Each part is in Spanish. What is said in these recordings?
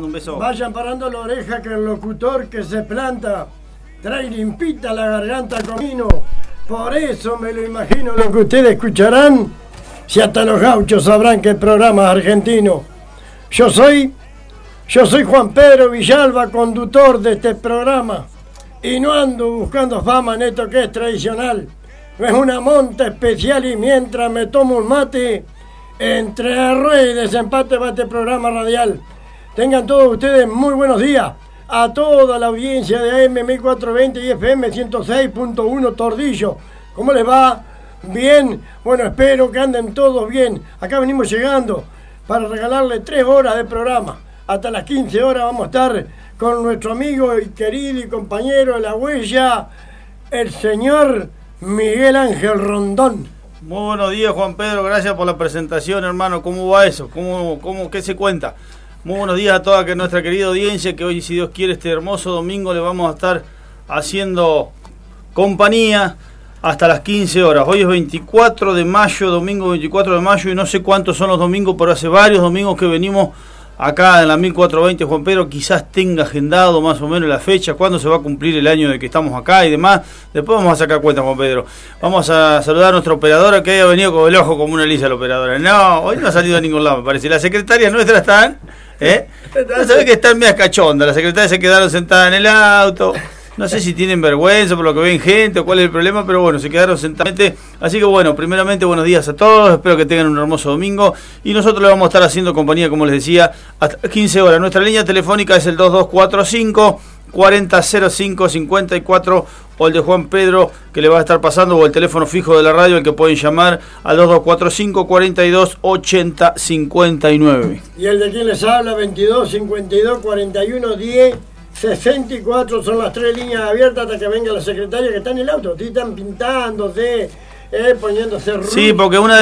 un beso. Vayan parando la oreja que el locutor que se planta trae limpita la garganta con vino. Por eso me lo imagino lo que ustedes escucharán, si hasta los gauchos sabrán que el programa es argentino. Yo soy Juan Pedro Villalba, conductor de este programa, y no ando buscando fama en esto que es tradicional. No es una monta especial y mientras me tomo un mate, entre arroz y desempate va este programa radial. Tengan todos ustedes muy buenos días. A toda la audiencia de AM 1420 y FM 106.1 Tordillo. ¿Cómo les va? Bien. Bueno, espero que anden todos bien. Acá venimos llegando para regalarle 3 horas de programa. Hasta las 15 horas vamos a estar con nuestro amigo y querido y compañero de la huella, el señor Miguel Ángel Rondón. Muy buenos días, Juan Pedro, gracias por la presentación, hermano. ¿Cómo va eso? ¿Qué se cuenta? Muy buenos días a toda nuestra querida audiencia, que hoy, si Dios quiere, este hermoso domingo le vamos a estar haciendo compañía hasta las 15 horas. Hoy es 24 de mayo, domingo 24 de mayo, y no sé cuántos son los domingos, pero hace varios domingos que venimos acá en la 1420, Juan Pedro. Quizás tenga agendado más o menos la fecha, cuándo se va a cumplir el año de que estamos acá y demás. Después vamos a sacar cuenta, Juan Pedro. Vamos a saludar a nuestra operadora, que haya venido con el ojo como una lisa la operadora. No, hoy no ha salido a ningún lado, me parece. Las secretarias nuestras están, no sabés que están medias cachondas. Las secretarias se quedaron sentadas en el auto. No sé si tienen vergüenza por lo que ven gente o cuál es el problema, pero bueno, se quedaron sentados. Así que bueno, primeramente buenos días a todos, espero que tengan un hermoso domingo y nosotros le vamos a estar haciendo compañía, como les decía, hasta 15 horas. Nuestra línea telefónica es el 2245 4005 54 o el de Juan Pedro, que le va a estar pasando, o el teléfono fijo de la radio, el que pueden llamar al 2245 42 80 59. Y el de quien les habla, 22 52 41 10 64, son las 3 líneas abiertas hasta que venga la secretaria, que está en el auto. Están pintándose, poniéndose rulos. Sí, porque una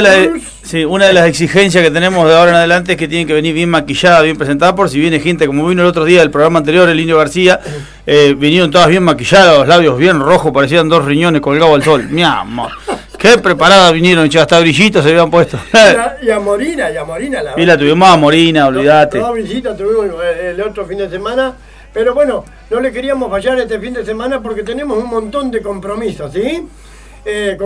de las exigencias que tenemos de ahora en adelante es que tienen que venir bien maquilladas, bien presentadas, por si viene gente, como vino el otro día del programa anterior, el Indio García, vinieron todas bien maquilladas, los labios bien rojos, parecían 2 riñones colgados al sol. Mi amor. Qué preparadas vinieron, hasta brillitos se habían puesto. Y a Morina. Y la tuvimos a Morina, olvídate. Toda visita tuvimos el otro fin de semana. Pero bueno, no le queríamos fallar este fin de semana porque tenemos un montón de compromisos, ¿sí?